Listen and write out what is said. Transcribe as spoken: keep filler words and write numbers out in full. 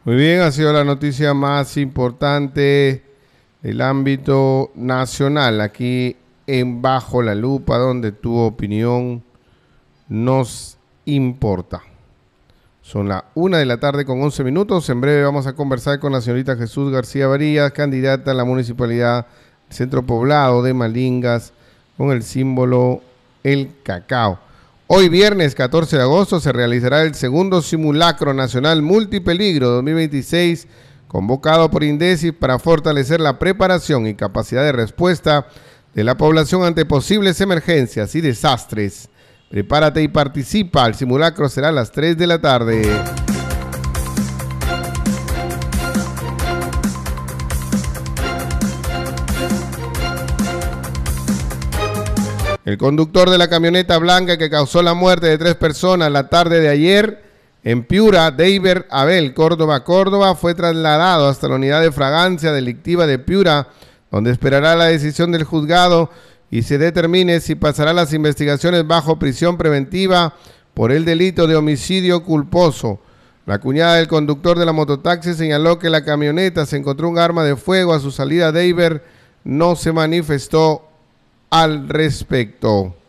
Muy bien, ha sido la noticia más importante del ámbito nacional, aquí en Bajo la Lupa, donde tu opinión nos importa. Son las una de la tarde con once minutos. En breve vamos a conversar con la señorita Jesús García Varillas, candidata a la municipalidad del Centro Poblado de Malingas, con el símbolo el cacao. Hoy viernes catorce de agosto se realizará el segundo simulacro nacional multipeligro dos mil veintiséis, convocado por INDECI para fortalecer la preparación y capacidad de respuesta de la población ante posibles emergencias y desastres. Prepárate y participa, el simulacro será a las tres de la tarde. El conductor de la camioneta blanca que causó la muerte de tres personas la tarde de ayer en Piura, Deiber Abel Córdoba, Córdoba, fue trasladado hasta la unidad de fragancia delictiva de Piura, donde esperará la decisión del juzgado y se determine si pasará las investigaciones bajo prisión preventiva por el delito de homicidio culposo. La cuñada del conductor de la mototaxi señaló que la camioneta se encontró un arma de fuego a su salida. Deiber no se manifestó al respecto.